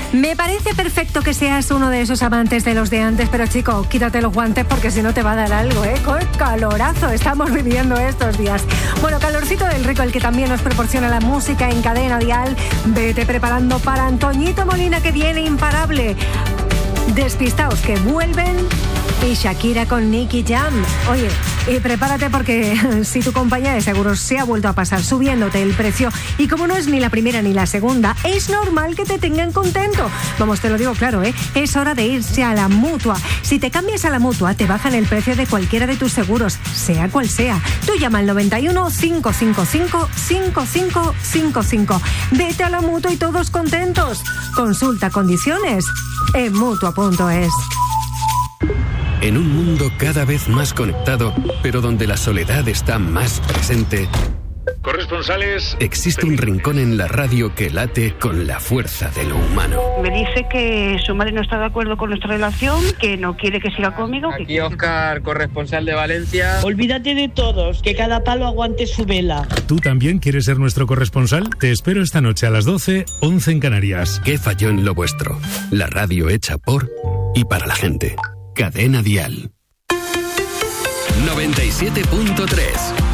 Me parece perfecto que seas uno de esos amantes de los de antes, pero chico, quítate los guantes porque si no te va a dar algo, ¿eh? ¡Qué calorazo estamos viviendo estos días! Bueno, calorcito del rico, el que también nos proporciona la música en Cadena Dial. Vete preparando para Antoñito Molina, que viene imparable. Despistaos, que vuelven. Y Shakira con Nicky Jam. Oye, y prepárate porque si tu compañía de seguros se ha vuelto a pasar subiéndote el precio, y como no es ni la primera ni la segunda, es normal que te tengan contento. Vamos, te lo digo claro, ¿eh? Es hora de irse a la Mutua. Si te cambias a la Mutua, te bajan el precio de cualquiera de tus seguros, sea cual sea. Tú llama al 91 555 5555. Vete a la Mutua y todos contentos. Consulta condiciones en Mutua.es. En un mundo cada vez más conectado, pero donde la soledad está más presente, corresponsales, existe un rincón en la radio que late con la fuerza de lo humano. Me dice que su madre no está de acuerdo con nuestra relación, que no quiere que siga conmigo. Aquí Óscar, corresponsal de Valencia. Olvídate de todos, que cada palo aguante su vela. ¿Tú también quieres ser nuestro corresponsal? Te espero esta noche a las 12, 11 en Canarias. ¿Qué falló en lo vuestro? La radio hecha por y para la gente. Cadena Dial 97.3